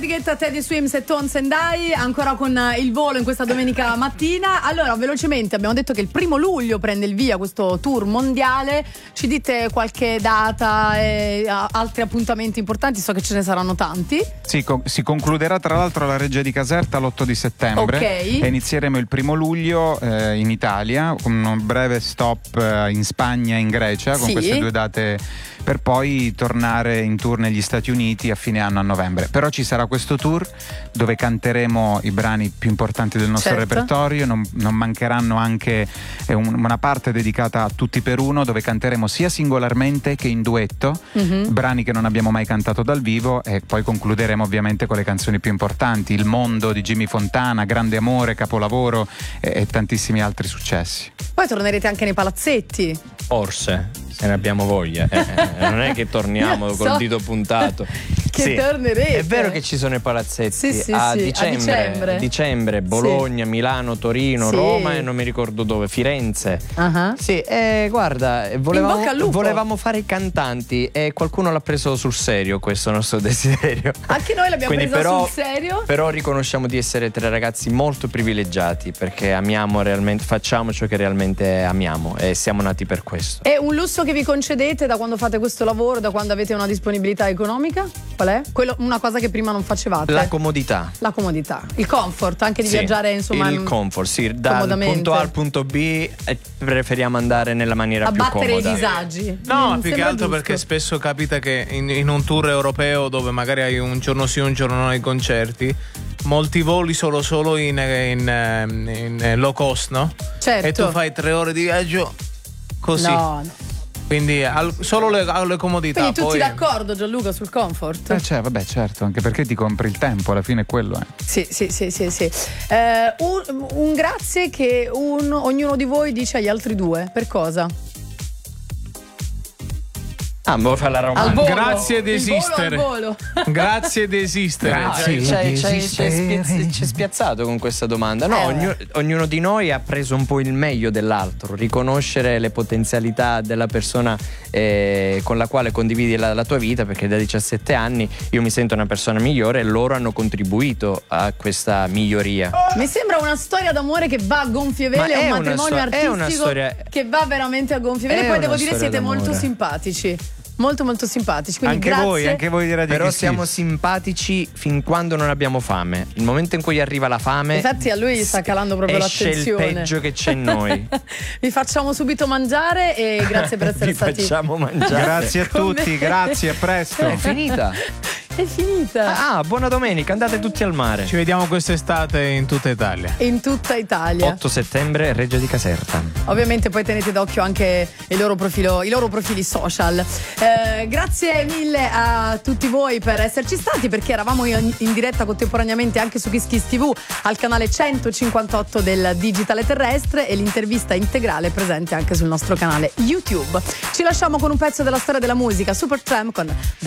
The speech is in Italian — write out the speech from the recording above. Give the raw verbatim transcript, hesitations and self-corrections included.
David Guetta, Teddy Swims e Tones and I, ancora con il volo in questa domenica mattina. Allora, velocemente, abbiamo detto che il primo luglio prende il via questo tour mondiale. Ci dite qualche data e altri appuntamenti importanti? So che ce ne saranno tanti. Sì, co- si concluderà tra l'altro la Reggia di Caserta l'otto di settembre. Ok. E inizieremo il primo luglio eh, in Italia, con un breve stop eh, in Spagna e in Grecia, con Sì. queste due date, per poi tornare in tour negli Stati Uniti a fine anno a novembre. Però ci sarà questo tour dove canteremo i brani più importanti del nostro Certo. repertorio, non, non mancheranno anche eh, un, una parte dedicata a Tutti per Uno, dove canteremo sia singolarmente che in duetto, Mhm. brani che non abbiamo mai cantato dal vivo, e poi concluderemo ovviamente con le canzoni più importanti: Il Mondo di Jimmy Fontana, Grande Amore, Capolavoro e, e tantissimi altri successi. Poi tornerete anche nei palazzetti. Forse, se ne abbiamo voglia. Eh, eh, non è che torniamo Io col so dito puntato. che Sì, tornerete. è vero che ci sono i palazzetti Sì, sì, a, sì, a dicembre, dicembre. dicembre, Bologna, Milano, Torino, Sì. Roma e non mi ricordo dove, Firenze. Ah. Sì, eh, guarda, eh, In bocca al volevamo, lupo. volevamo fare i cantanti e qualcuno l'ha preso sul serio questo nostro desiderio. Anche noi l'abbiamo Quindi presa però, sul serio. Però riconosciamo di essere tre ragazzi molto privilegiati, perché amiamo realmente, facciamo ciò che realmente amiamo e siamo nati per questo. È un lusso che vi concedete da quando fate questo lavoro, da quando avete una disponibilità economica? Qual è? Quello, una cosa che prima non facevate. La comodità. La comodità, il comfort anche di Sì, viaggiare, insomma, il comfort, sì, dal comodamente. punto A al punto B eh, preferiamo andare nella maniera più abbattere comoda. i disagi. No, Mm, più che sembra altro giusto. perché spesso capita che in, in un tour europeo dove magari hai un giorno sì un giorno no ai concerti, molti voli solo solo in, in, ehm, in low cost, no? Certo. E tu fai tre ore di viaggio così. No, no. Quindi al- solo le, alle comodità. Quindi tutti poi... d'accordo, Gianluca, sul comfort? Eh, cioè, vabbè, certo, anche perché ti compri il tempo, alla fine è quello, eh. Sì, sì, sì, sì, sì. Eh, un, un grazie che un- ognuno di voi dice agli altri due. Per cosa? Ah, ma vuoi fare la Al romantica? volo. Grazie di Il volo esistere. al volo. Grazie di esistere. Grazie. Ci hai- di ci hai- ci hai esistere. spiazz- ci hai spiazzato con questa domanda. No, Eh. ognu- ognuno di noi ha preso un po' il meglio dell'altro. Riconoscere le potenzialità della persona eh, con la quale condividi la, la tua vita, perché da diciassette anni io mi sento una persona migliore e loro hanno contribuito a questa miglioria. Mi sembra una storia d'amore che va a gonfie vele, Ma è un una matrimonio sto- è artistico una storia- che va veramente a gonfie vele. È Poi una devo dire storia siete molto d'amore. simpatici. Molto molto simpatici. Quindi Anche grazie. voi, anche voi di Radio Però Kiss siamo Kiss. simpatici fin quando non abbiamo fame. Il momento in cui arriva la fame, Infatti a lui gli sta calando proprio esce l'attenzione. il peggio che c'è in noi. Vi facciamo subito mangiare e grazie per essere Vi stati. facciamo mangiare. Grazie a Con tutti, me. grazie, a presto. È finita. È finita. Ah, buona domenica, andate tutti al mare. Ci vediamo quest'estate in tutta Italia. In tutta Italia. otto settembre, Reggio di Caserta. Ovviamente poi tenete d'occhio anche il loro profilo, i loro profili social. Eh, grazie mille a tutti voi per esserci stati, perché eravamo in, in diretta contemporaneamente anche su Kiss Kiss tivù al canale centocinquantotto del Digitale Terrestre, e l'intervista integrale è presente anche sul nostro canale YouTube. Ci lasciamo con un pezzo della storia della musica, Supertramp con